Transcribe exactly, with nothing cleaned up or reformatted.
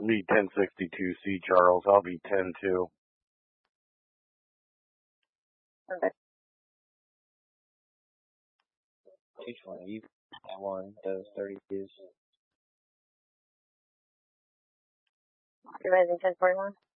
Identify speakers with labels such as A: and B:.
A: Lead ten sixty-two C, Charles. I'll be ten two.
B: Okay.
C: two twenty. You one, those thirty-twos.
B: You're raising ten forty-one?